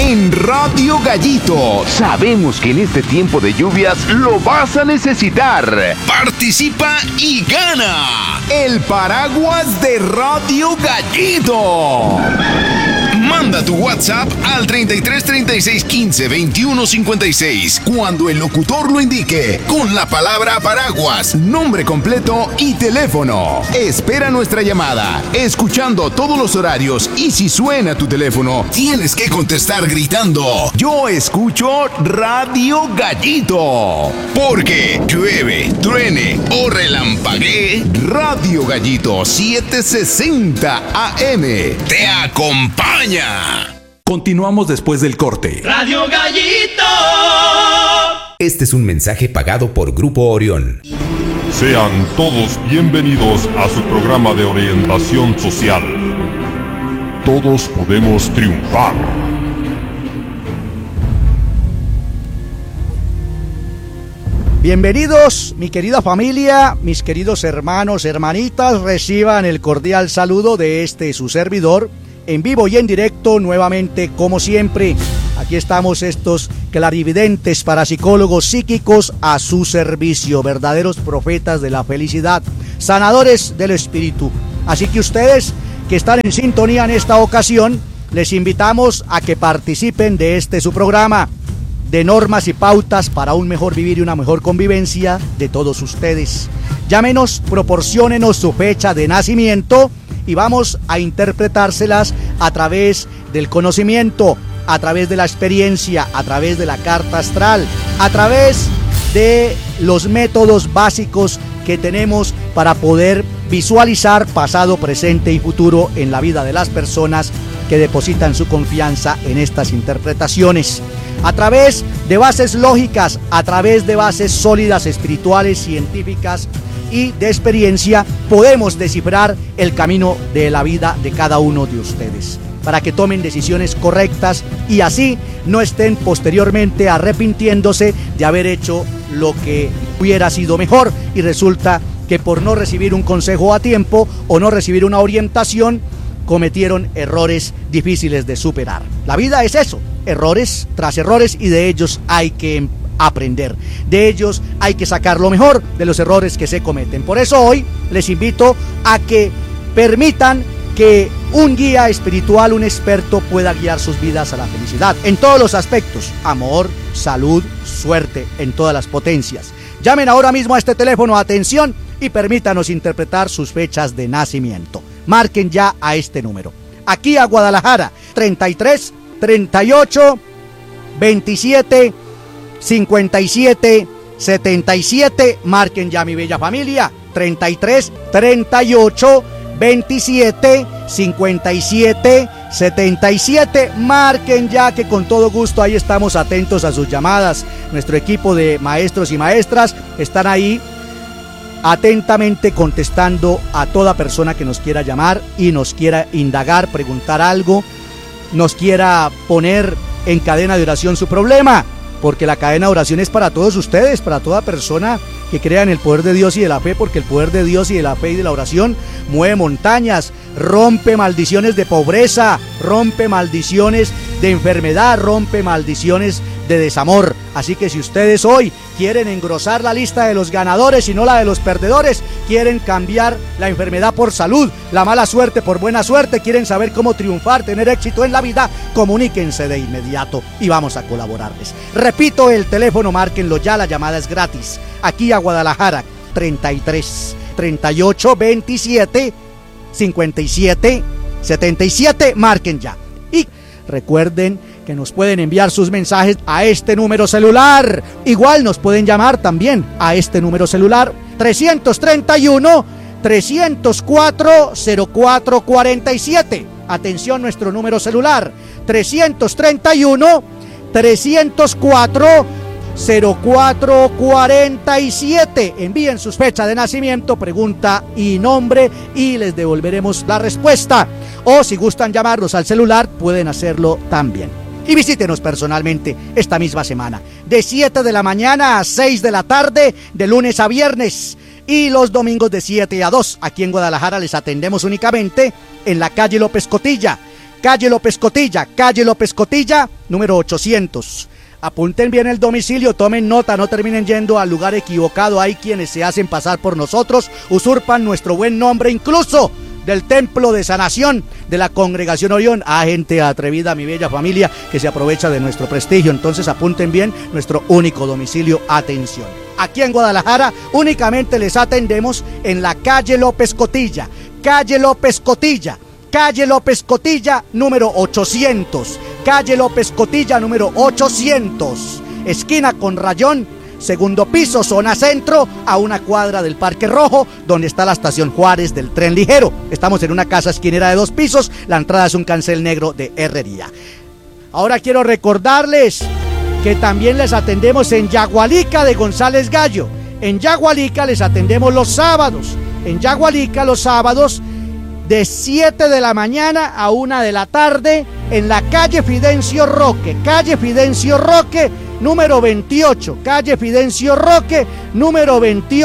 en Radio Gallito. Sabemos que en este tiempo de lluvias lo vas a necesitar. Participa y gana el paraguas de Radio Gallito. Manda tu WhatsApp al 33 36 15 21 56 cuando el locutor lo indique, con la palabra paraguas, nombre completo y teléfono. Espera nuestra llamada, escuchando todos los horarios, y si suena tu teléfono, tienes que contestar gritando: yo escucho Radio Gallito. Porque llueve, truene o relampaguee, Radio Gallito 760 AM te acompaña. Continuamos después del corte. Radio Gallito. Este es un mensaje pagado por Grupo Orión. Sean todos bienvenidos a su programa de orientación social. Todos podemos triunfar. Bienvenidos, mi querida familia, mis queridos hermanos, hermanitas, reciban el cordial saludo de su servidor, en vivo y en directo, nuevamente, como siempre. Aquí estamos estos clarividentes parapsicólogos psíquicos a su servicio, verdaderos profetas de la felicidad, sanadores del espíritu. Así que ustedes que están en sintonía en esta ocasión, les invitamos a que participen de su programa de normas y pautas para un mejor vivir y una mejor convivencia de todos ustedes. Llámenos, proporciónenos su fecha de nacimiento y vamos a interpretárselas a través del conocimiento, a través de la experiencia, a través de la carta astral, a través de los métodos básicos que tenemos para poder visualizar pasado, presente y futuro en la vida de las personas que depositan su confianza en estas interpretaciones. A través de bases lógicas, a través de bases sólidas, espirituales, científicas y de experiencia, podemos descifrar el camino de la vida de cada uno de ustedes, para que tomen decisiones correctas y así no estén posteriormente arrepintiéndose de haber hecho lo que hubiera sido mejor, y resulta que por no recibir un consejo a tiempo o no recibir una orientación, cometieron errores difíciles de superar. La vida es eso, errores tras errores, y de ellos hay que aprender. De ellos hay que sacar lo mejor de los errores que se cometen. Por eso hoy les invito a que permitan que un guía espiritual, un experto, pueda guiar sus vidas a la felicidad en todos los aspectos: amor, salud, suerte, en todas las potencias. Llamen ahora mismo a este teléfono, atención, y permítanos interpretar sus fechas de nacimiento. Marquen ya a este número. Aquí a Guadalajara, 33 38 27 57 77. Marquen ya, mi bella familia. 33 38 27 57 77. Marquen ya, que con todo gusto ahí estamos atentos a sus llamadas. Nuestro equipo de maestros y maestras están ahí atentamente contestando a toda persona que nos quiera llamar y nos quiera indagar, preguntar algo, nos quiera poner en cadena de oración su problema, porque la cadena de oración es para todos ustedes, para toda persona que crea en el poder de Dios y de la fe, porque el poder de Dios y de la fe y de la oración mueve montañas, rompe maldiciones de pobreza, rompe maldiciones de enfermedad, rompe maldiciones de desamor. Así que si ustedes hoy quieren engrosar la lista de los ganadores y no la de los perdedores, quieren cambiar la enfermedad por salud, la mala suerte por buena suerte, quieren saber cómo triunfar, tener éxito en la vida, comuníquense de inmediato y vamos a colaborarles. Repito el teléfono, márquenlo ya, la llamada es gratis. Aquí a Guadalajara, 33 38 27 57 77. Marquen ya. Y recuerden que nos pueden enviar sus mensajes a este número celular. Igual nos pueden llamar también a este número celular, 331 304 0447. Atención, nuestro número celular, 331 304 0447. Envíen sus fechas de nacimiento, pregunta y nombre y les devolveremos la respuesta. O si gustan llamarnos al celular, pueden hacerlo también. Y visítenos personalmente esta misma semana, de 7 de la mañana a 6 de la tarde, de lunes a viernes, y los domingos de 7 a 2. Aquí en Guadalajara les atendemos únicamente en la calle López Cotilla, calle López Cotilla, número 800. Apunten bien el domicilio, tomen nota, no terminen yendo al lugar equivocado. Hay quienes se hacen pasar por nosotros, usurpan nuestro buen nombre, incluso del Templo de Sanación de la Congregación Orión. Gente atrevida, mi bella familia, que se aprovecha de nuestro prestigio. Entonces apunten bien nuestro único domicilio. Atención, aquí en Guadalajara únicamente les atendemos en la calle López Cotilla, número 800. Calle López Cotilla, número 800, esquina con Rayón, segundo piso, zona centro, a una cuadra del Parque Rojo, donde está la estación Juárez del tren ligero. Estamos en una casa esquinera de 2 pisos, la entrada es un cancel negro de herrería. Ahora quiero recordarles que también les atendemos en Yagualica de González Gallo. En Yagualica les atendemos los sábados. En Yagualica los sábados de 7 de la mañana a 1 de la tarde, en la calle Fidencio Roque, número 28, calle Fidencio Roque, número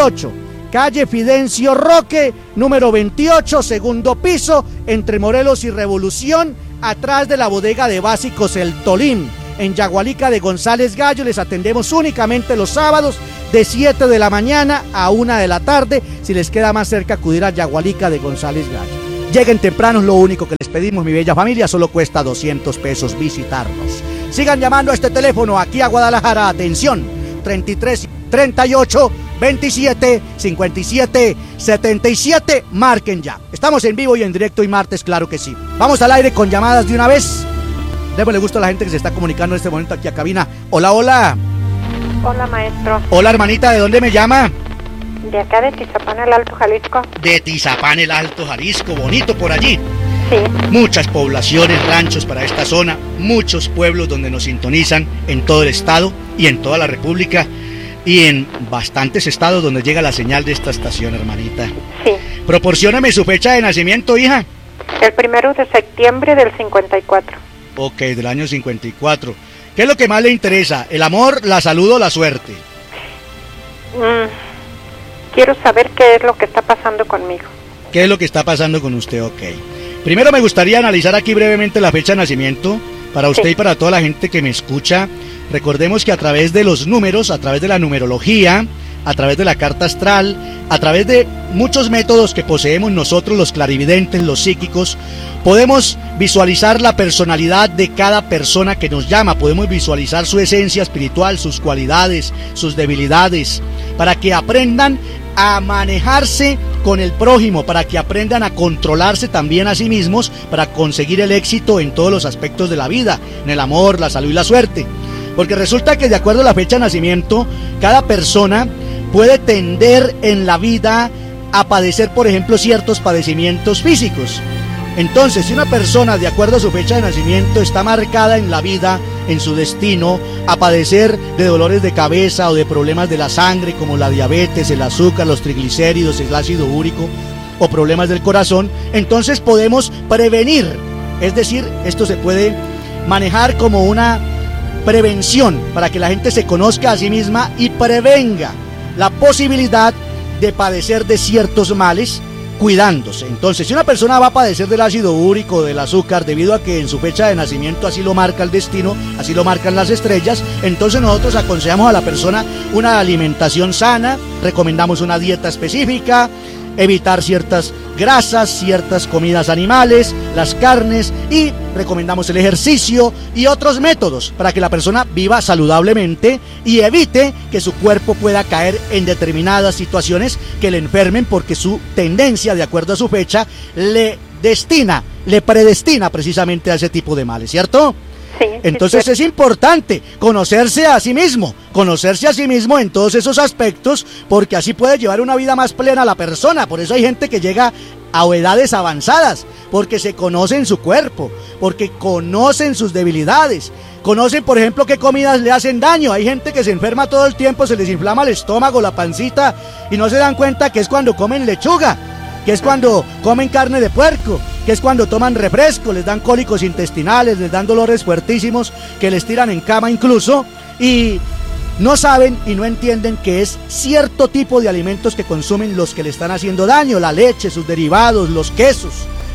28, segundo piso, entre Morelos y Revolución, atrás de la bodega de básicos El Tolín. En Yagualica de González Gallo les atendemos únicamente los sábados de 7 de la mañana a 1 de la tarde. Si les queda más cerca, acudir a Yagualica de González Gallo. Lleguen temprano, es lo único que les pedimos, mi bella familia. Solo cuesta 200 pesos visitarnos. Sigan llamando a este teléfono aquí a Guadalajara. Atención, 33 38 27 57 77. Marquen ya. Estamos en vivo y en directo y martes, claro que sí. Vamos al aire con llamadas de una vez. Démosle gusto a la gente que se está comunicando en este momento aquí a cabina. Hola, hola. Hola, maestro. Hola, hermanita, ¿de dónde me llama? De acá de Tizapán, el Alto Jalisco. De Tizapán, el Alto Jalisco, bonito por allí. Sí. Muchas poblaciones, ranchos para esta zona, muchos pueblos donde nos sintonizan en todo el estado y en toda la república y en bastantes estados donde llega la señal de esta estación, hermanita. Sí. Proporcióname su fecha de nacimiento, hija. El 1 de septiembre del 54. Ok, del año 54. ¿Qué es lo que más le interesa? ¿El amor, la salud o la suerte? Quiero saber qué es lo que está pasando conmigo. ¿Qué es lo que está pasando con usted? Ok. Primero me gustaría analizar aquí brevemente la fecha de nacimiento para usted y para toda la gente que me escucha. Recordemos que a través de los números, a través de la numerología, a través de la carta astral, a través de muchos métodos que poseemos nosotros los clarividentes, los psíquicos, podemos visualizar la personalidad de cada persona que nos llama, podemos visualizar su esencia espiritual, sus cualidades, sus debilidades, para que aprendan a manejarse con el prójimo, para que aprendan a controlarse también a sí mismos, para conseguir el éxito en todos los aspectos de la vida, en el amor, la salud y la suerte. Porque resulta que de acuerdo a la fecha de nacimiento, cada persona puede tender en la vida a padecer, por ejemplo, ciertos padecimientos físicos. Entonces, si una persona, de acuerdo a su fecha de nacimiento, está marcada en la vida, en su destino, a padecer de dolores de cabeza o de problemas de la sangre, como la diabetes, el azúcar, los triglicéridos, el ácido úrico, o problemas del corazón, entonces podemos prevenir. Es decir, esto se puede manejar como una prevención, para que la gente se conozca a sí misma y prevenga la posibilidad de padecer de ciertos males, cuidándose. Entonces, si una persona va a padecer del ácido úrico, del azúcar, debido a que en su fecha de nacimiento así lo marca el destino, así lo marcan las estrellas, entonces nosotros aconsejamos a la persona una alimentación sana, recomendamos una dieta específica, evitar ciertas grasas, ciertas comidas animales, las carnes, y recomendamos el ejercicio y otros métodos para que la persona viva saludablemente y evite que su cuerpo pueda caer en determinadas situaciones que le enfermen, porque su tendencia, de acuerdo a su fecha, le predestina precisamente a ese tipo de males, ¿cierto? Sí, entonces es importante conocerse a sí mismo en todos esos aspectos, porque así puede llevar una vida más plena a la persona. Por eso hay gente que llega a edades avanzadas, porque se conocen su cuerpo, porque conocen sus debilidades, conocen, por ejemplo, qué comidas le hacen daño. Hay gente que se enferma todo el tiempo, se les inflama el estómago, la pancita, y no se dan cuenta que es cuando comen lechuga, que es cuando comen carne de puerco, que es cuando toman refresco, les dan cólicos intestinales, les dan dolores fuertísimos que les tiran en cama incluso, y no saben y no entienden que es cierto tipo de alimentos que consumen los que le están haciendo daño, la leche, sus derivados, los quesos.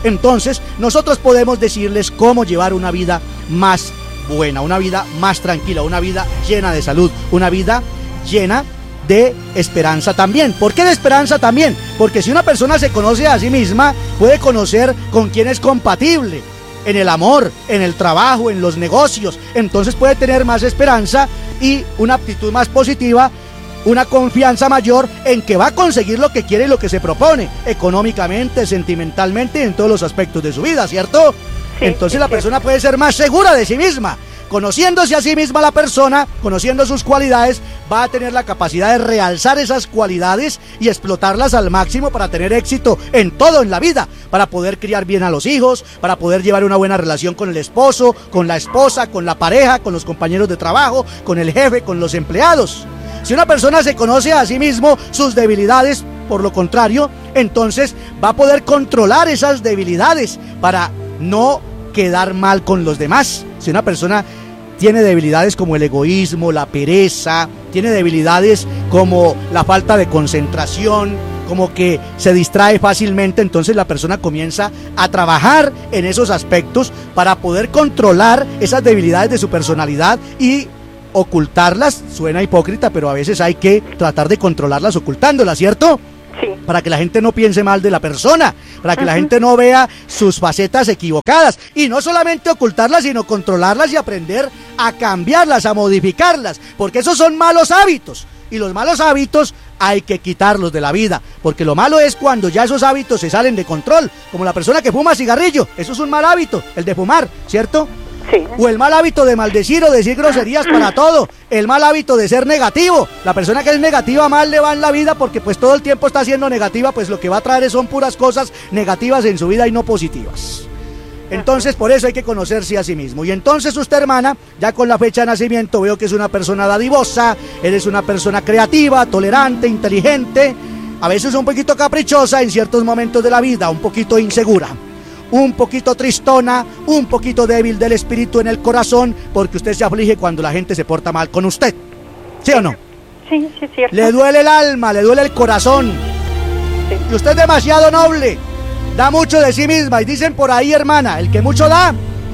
Entonces, nosotros podemos decirles cómo llevar una vida más buena, una vida más tranquila, una vida llena de salud, una vida llena de esperanza también. ¿Por qué de esperanza también? Porque si una persona se conoce a sí misma, puede conocer con quién es compatible en el amor, en el trabajo, en los negocios. Entonces puede tener más esperanza y una actitud más positiva, una confianza mayor en que va a conseguir lo que quiere y lo que se propone, económicamente, sentimentalmente y en todos los aspectos de su vida, ¿cierto? Sí, entonces la persona puede ser más segura de sí misma. Conociéndose a sí misma la persona, conociendo sus cualidades, va a tener la capacidad de realzar esas cualidades y explotarlas al máximo para tener éxito en todo en la vida, para poder criar bien a los hijos, para poder llevar una buena relación con el esposo, con la esposa, con la pareja, con los compañeros de trabajo, con el jefe, con los empleados. Si una persona se conoce a sí mismo sus debilidades, por lo contrario, entonces va a poder controlar esas debilidades para no quedar mal con los demás. Si una persona tiene debilidades como el egoísmo, la pereza, tiene debilidades como la falta de concentración, como que se distrae fácilmente, entonces la persona comienza a trabajar en esos aspectos para poder controlar esas debilidades de su personalidad y ocultarlas. Suena hipócrita, pero a veces hay que tratar de controlarlas ocultándolas, ¿cierto? Sí. Para que la gente no piense mal de la persona, para que la gente no vea sus facetas equivocadas. Y no solamente ocultarlas, sino controlarlas y aprender a cambiarlas, a modificarlas, porque esos son malos hábitos. Y los malos hábitos hay que quitarlos de la vida, porque lo malo es cuando ya esos hábitos se salen de control, como la persona que fuma cigarrillo. Eso es un mal hábito, el de fumar, ¿cierto? Sí. O el mal hábito de maldecir o decir groserías para todo. El mal hábito de ser negativo. La persona que es negativa mal le va en la vida porque pues todo el tiempo está siendo negativa, pues lo que va a traer son puras cosas negativas en su vida y no positivas. Entonces por eso hay que conocerse a sí mismo. Y entonces usted, hermana, ya con la fecha de nacimiento veo que es una persona dadivosa, eres una persona creativa, tolerante, inteligente, a veces un poquito caprichosa en ciertos momentos de la vida, un poquito insegura, un poquito tristona, un poquito débil del espíritu en el corazón, porque usted se aflige cuando la gente se porta mal con usted. ¿Sí o no? Sí, sí, es cierto. Le duele el alma, le duele el corazón. Sí. Y usted es demasiado noble, da mucho de sí misma. Y dicen por ahí, hermana, el que mucho da,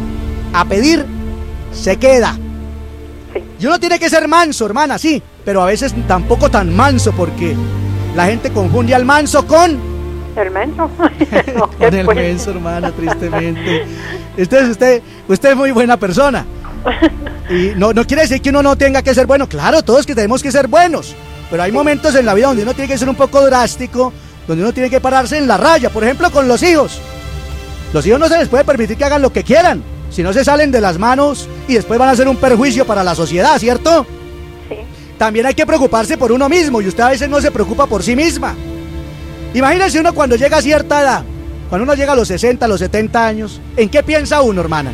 a pedir, se queda. Sí. Y uno tiene que ser manso, hermana, sí, pero a veces tampoco tan manso, porque la gente confunde al manso con... el menso. No, con el menso, hermana, tristemente. Entonces usted es muy buena persona. Y no quiere decir que uno no tenga que ser bueno. Claro, todos que tenemos que ser buenos. Pero hay momentos en la vida donde uno tiene que ser un poco drástico, donde uno tiene que pararse en la raya. Por ejemplo, con los hijos. Los hijos no se les puede permitir que hagan lo que quieran. Si no, se salen de las manos y después van a ser un perjuicio para la sociedad, ¿cierto? Sí. También hay que preocuparse por uno mismo, y usted a veces no se preocupa por sí misma. Imagínense uno cuando llega a cierta edad, cuando uno llega a los 60, a los 70 años, ¿en qué piensa uno, hermana?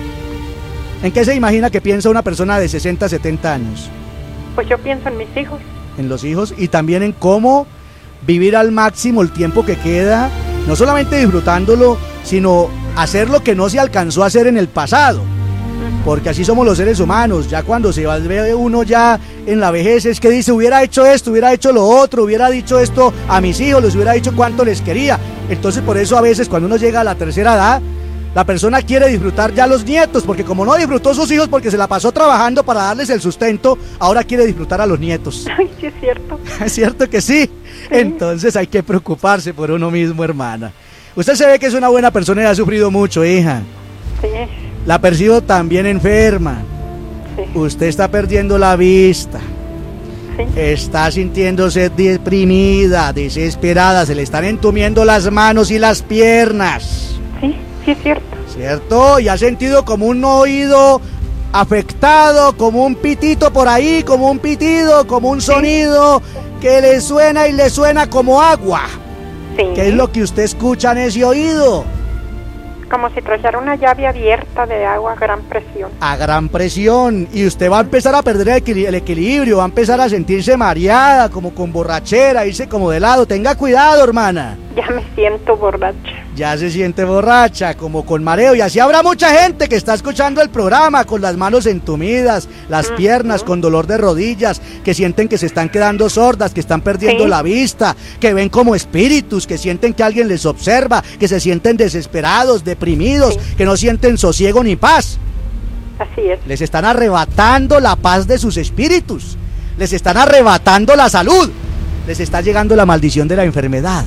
¿En qué se imagina que piensa una persona de 60, 70 años? Pues yo pienso en mis hijos. En los hijos y también en cómo vivir al máximo el tiempo que queda, no solamente disfrutándolo, sino hacer lo que no se alcanzó a hacer en el pasado. Porque así somos los seres humanos. Ya cuando se ve uno ya en la vejez, es que dice, hubiera hecho esto, hubiera hecho lo otro, hubiera dicho esto a mis hijos, les hubiera dicho cuánto les quería. Entonces por eso a veces cuando uno llega a la tercera edad, la persona quiere disfrutar ya los nietos, porque como no disfrutó sus hijos porque se la pasó trabajando para darles el sustento, ahora quiere disfrutar a los nietos. Ay, sí es cierto. Es cierto que sí. Entonces hay que preocuparse por uno mismo, hermana. Usted se ve que es una buena persona y ha sufrido mucho, hija. Sí. La percibo también enferma. Sí. Usted está perdiendo la vista. Sí. Está sintiéndose deprimida, desesperada. Se le están entumiendo las manos y las piernas. Sí, sí es cierto. ¿Cierto? Y ha sentido como un oído afectado, como un pitito por ahí, como un pitido, como un sonido que le suena y le suena como agua. Sí. ¿Qué es lo que usted escucha en ese oído? Como si trajera una llave abierta de agua a gran presión. A gran presión. Y usted va a empezar a perder el equilibrio, va a empezar a sentirse mareada, como con borrachera, irse como de lado. Tenga cuidado, hermana. Ya me siento borracha. Ya se siente borracha, como con mareo, y así habrá mucha gente que está escuchando el programa con las manos entumidas, las piernas con dolor de rodillas, que sienten que se están quedando sordas, que están perdiendo la vista, que ven como espíritus, que sienten que alguien les observa, que se sienten desesperados, deprimidos, que no sienten sosiego ni paz. Así es. Les están arrebatando la paz de sus espíritus, les están arrebatando la salud, les está llegando la maldición de la enfermedad.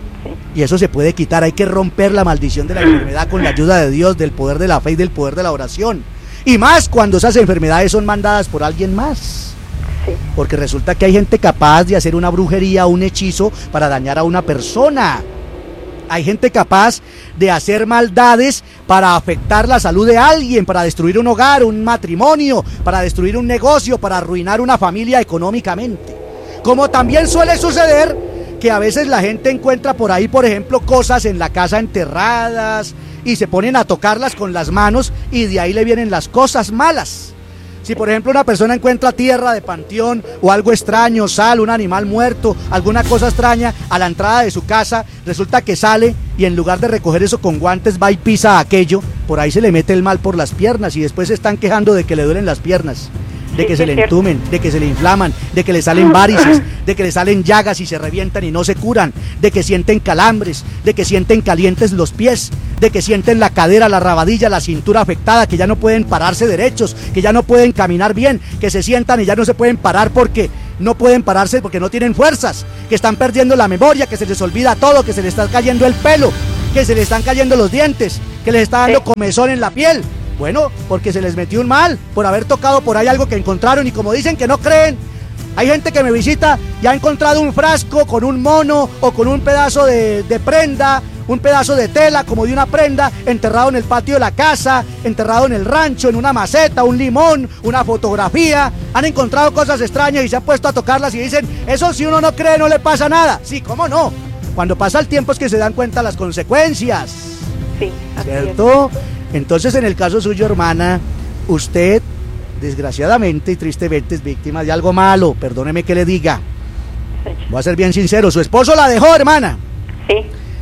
Y eso se puede quitar, hay que romper la maldición de la enfermedad con la ayuda de Dios, del poder de la fe y del poder de la oración. Y más cuando esas enfermedades son mandadas por alguien más. Sí. Porque resulta que hay gente capaz de hacer una brujería o un hechizo para dañar a una persona. Hay gente capaz de hacer maldades para afectar la salud de alguien, para destruir un hogar, un matrimonio, para destruir un negocio, para arruinar una familia económicamente. Como también suele suceder que a veces la gente encuentra por ahí, por ejemplo, cosas en la casa enterradas y se ponen a tocarlas con las manos y de ahí le vienen las cosas malas. Si por ejemplo una persona encuentra tierra de panteón o algo extraño, sal, un animal muerto, alguna cosa extraña a la entrada de su casa, resulta que sale y en lugar de recoger eso con guantes va y pisa aquello, por ahí se le mete el mal por las piernas y después se están quejando de que le duelen las piernas, de que se le entumen, de que se le inflaman, de que le salen varices, de que le salen llagas y se revientan y no se curan, de que sienten calambres, de que sienten calientes los pies, de que sienten la cadera, la rabadilla, la cintura afectada, que ya no pueden pararse derechos, que ya no pueden caminar bien, que se sientan y ya no se pueden parar porque no pueden pararse porque no tienen fuerzas, que están perdiendo la memoria, que se les olvida todo, que se les está cayendo el pelo, que se les están cayendo los dientes, que les está dando comezón en la piel. Bueno, porque se les metió un mal, por haber tocado por ahí algo que encontraron y como dicen que no creen, hay gente que me visita y ha encontrado un frasco con un mono o con un pedazo de prenda, un pedazo de tela como de una prenda enterrado en el patio de la casa, enterrado en el rancho, en una maceta, un limón, una fotografía. Han encontrado cosas extrañas y se han puesto a tocarlas y dicen, eso si uno no cree no le pasa nada. Sí, ¿cómo no? Cuando pasa el tiempo es que se dan cuenta las consecuencias. Sí, así ¿cierto? Entonces, en el caso suyo, hermana, usted, desgraciadamente y tristemente, es víctima de algo malo. Perdóneme que le diga. Sí. Voy a ser bien sincero. Su esposo la dejó, hermana. Sí.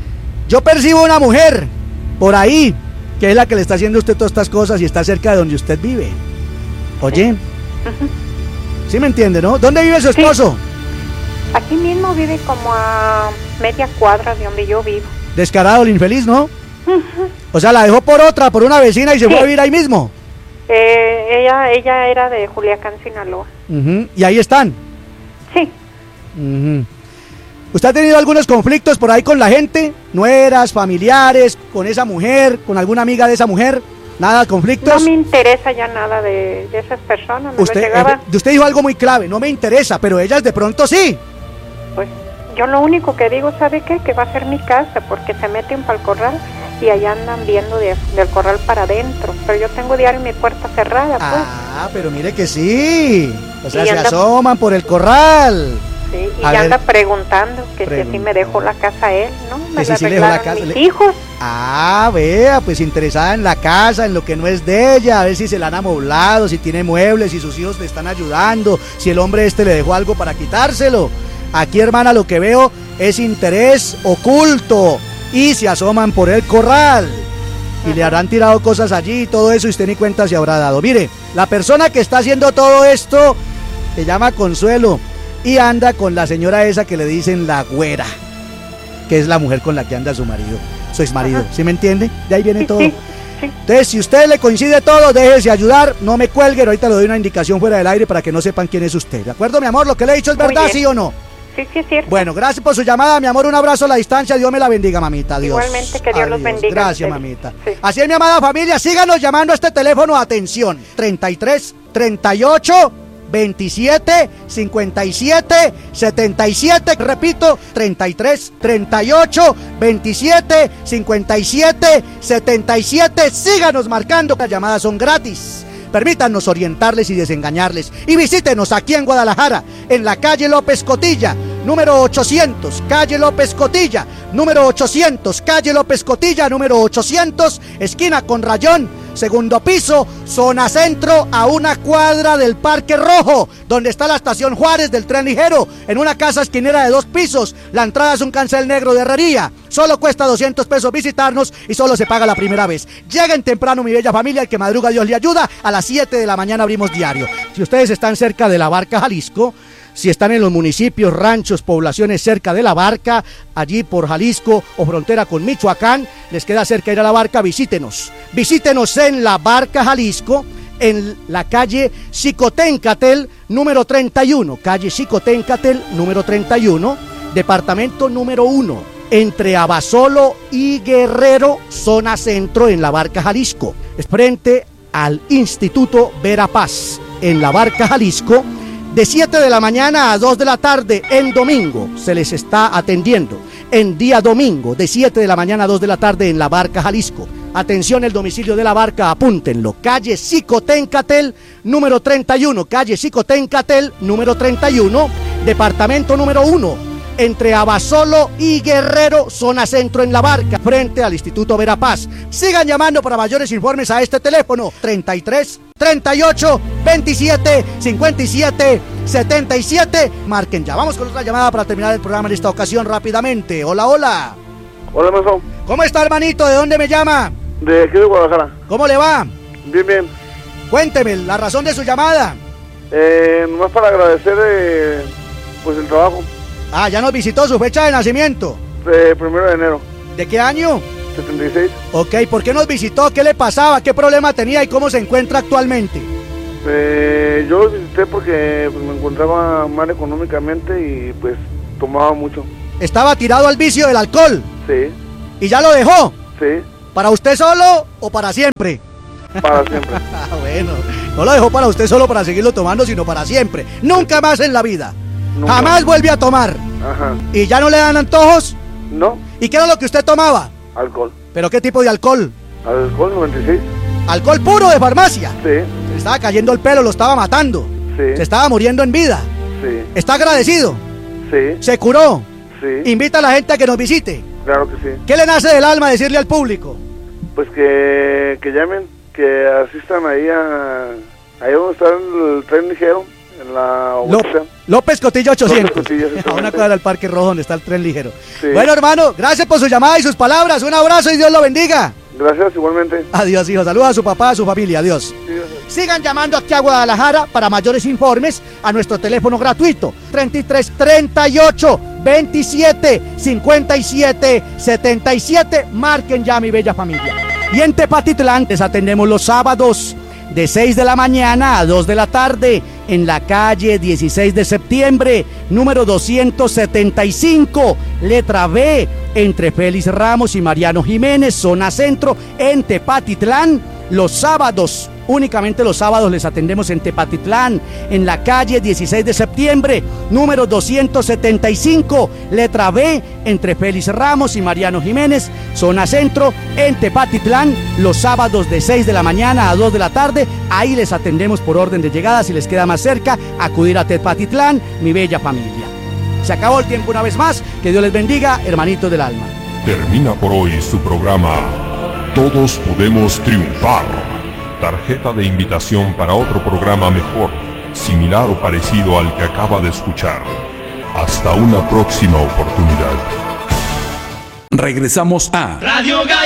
Yo percibo una mujer por ahí, que es la que le está haciendo a usted todas estas cosas y está cerca de donde usted vive. Oye. ¿Sí me entiende, no? ¿Dónde vive su esposo? Sí. Aquí mismo vive como a media cuadra de donde yo vivo. Descarado el infeliz, ¿no? O sea, la dejó por otra, por una vecina y se fue a vivir ahí mismo. Ella era de Culiacán, Sinaloa. ¿Y ahí están? Sí. ¿Usted ha tenido algunos conflictos por ahí con la gente? ¿Nueras, familiares, con esa mujer, con alguna amiga de esa mujer? ¿Nada de conflictos? No me interesa ya nada de esas personas. Usted dijo algo muy clave, no me interesa, pero ellas de pronto sí. Pues yo lo único que digo, ¿sabe qué? Que va a ser mi casa, porque se meten para el corral y allá andan viendo del corral para adentro. Pero yo tengo diario mi puerta cerrada, pues. Ah, pero mire que sí. O sea, se asoman por el corral. Sí, y ya anda preguntando que si así me dejó la casa él, ¿no? Me la arreglaron mis hijos. Ah, vea, pues interesada en la casa, en lo que no es de ella, a ver si se la han amoblado, si tiene muebles, si sus hijos le están ayudando, si el hombre le dejó algo para quitárselo. Aquí, hermana, lo que veo es interés oculto y se asoman por el corral y le habrán tirado cosas allí y todo eso y usted ni cuenta se habrá dado. Mire, la persona que está haciendo todo esto se llama Consuelo y anda con la señora esa que le dicen la güera, que es la mujer con la que anda su marido, su exmarido. ¿Sí me entiende? De ahí viene todo. Sí. Entonces, si usted le coincide todo, déjese ayudar, no me cuelgue, ahorita le doy una indicación fuera del aire para que no sepan quién es usted. ¿De acuerdo, mi amor? ¿Lo que le he dicho es verdad, sí o no? Sí, es cierto. Bueno, gracias por su llamada, mi amor, un abrazo a la distancia, Dios me la bendiga, mamita, Dios. Igualmente, que Dios los bendiga. Gracias, mamita. Sí. Así es, mi amada familia, síganos llamando a este teléfono, atención, 33 38 27 57 77, repito, 33 38 27 57 77, síganos marcando, las llamadas son gratis. Permítanos orientarles y desengañarles. Y visítenos aquí en Guadalajara, en la calle López Cotilla, número 800, calle López Cotilla, número 800, calle López Cotilla, número 800, esquina con Rayón, segundo piso, zona centro, a una cuadra del Parque Rojo, donde está la estación Juárez del tren ligero, en una casa esquinera de 2 pisos. La entrada es un cancel negro de herrería. Solo cuesta 200 pesos visitarnos y solo se paga la primera vez. Lleguen temprano, mi bella familia, el que madruga Dios le ayuda. A las 7 de la mañana abrimos diario. Si ustedes están cerca de La Barca, Jalisco, si están en los municipios, ranchos, poblaciones cerca de La Barca, allí por Jalisco o frontera con Michoacán, les queda cerca ir a La Barca, visítenos. Visítenos en La Barca, Jalisco, en la calle Xicoténcatel, número 31. Calle Xicoténcatel, número 31, departamento número 1, entre Abasolo y Guerrero, zona centro en La Barca, Jalisco. Es frente al Instituto Verapaz, en La Barca, Jalisco. De 7 de la mañana a 2 de la tarde en domingo se les está atendiendo. En día domingo, de 7 de la mañana a 2 de la tarde en La Barca, Jalisco. Atención, el domicilio de La Barca, apúntenlo. Calle Xicoténcatel, número 31. Calle Xicoténcatel, número 31. Departamento número 1. Entre Abasolo y Guerrero, zona centro en La Barca, frente al Instituto Verapaz. Sigan llamando para mayores informes a este teléfono: 33 38 27 57 77. Marquen ya. Vamos con otra llamada para terminar el programa en esta ocasión rápidamente. Hola, hola. Hola, maestro. ¿Cómo está, hermanito? ¿De dónde me llama? De aquí de Guadalajara. ¿Cómo le va? Bien, bien. Cuénteme la razón de su llamada. Nomás para agradecer pues el trabajo. Ah, ya nos visitó. Su fecha de nacimiento. 1 de enero. ¿De qué año? 76. Ok, ¿por qué nos visitó? ¿Qué le pasaba? ¿Qué problema tenía y cómo se encuentra actualmente? Yo lo visité porque pues, me encontraba mal económicamente y pues tomaba mucho. ¿Estaba tirado al vicio del alcohol? Sí. ¿Y ya lo dejó? Sí. ¿Para usted solo o para siempre? Para siempre. Bueno, no lo dejó para usted solo para seguirlo tomando, sino para siempre. Nunca más en la vida. Nunca. Jamás vuelve a tomar. Ajá. ¿Y ya no le dan antojos? No. ¿Y qué era lo que usted tomaba? Alcohol. ¿Pero qué tipo de alcohol? Alcohol 96. ¿Alcohol puro de farmacia? Sí. Se le estaba cayendo el pelo, lo estaba matando. Sí. Se estaba muriendo en vida. Sí. ¿Está agradecido? Sí. ¿Se curó? Sí. ¿Invita a la gente a que nos visite? Claro que sí. ¿Qué le nace del alma decirle al público? Pues que llamen, que asistan ahí donde está el tren ligero, en la López Cotillo 800. López Cotillo, a una cuadra del Parque Rojo donde está el tren ligero. Sí. Bueno, hermano, gracias por su llamada y sus palabras. Un abrazo y Dios lo bendiga. Gracias, igualmente. Adiós, hijo. Saludos a su papá, a su familia. Adiós. Sí, sigan llamando aquí a Guadalajara para mayores informes a nuestro teléfono gratuito 33 38 27 57 77. Marquen ya, mi bella familia. Y en Tepatitlán les atendemos los sábados de 6 de la mañana a 2 de la tarde en la calle 16 de septiembre, número 275, letra B, entre Félix Ramos y Mariano Jiménez, zona centro, en Tepatitlán. Los sábados, únicamente los sábados les atendemos en Tepatitlán, en la calle 16 de septiembre, número 275, letra B, entre Félix Ramos y Mariano Jiménez, zona centro, en Tepatitlán, los sábados de 6 de la mañana a 2 de la tarde. Ahí les atendemos por orden de llegada. Si les queda más cerca, acudir a Tepatitlán, mi bella familia. Se acabó el tiempo una vez más. Que Dios les bendiga, hermanitos del alma. Termina por hoy su programa Todos Podemos Triunfar. Tarjeta de invitación para otro programa mejor, similar o parecido al que acaba de escuchar. Hasta una próxima oportunidad. Regresamos a Radio Gallo.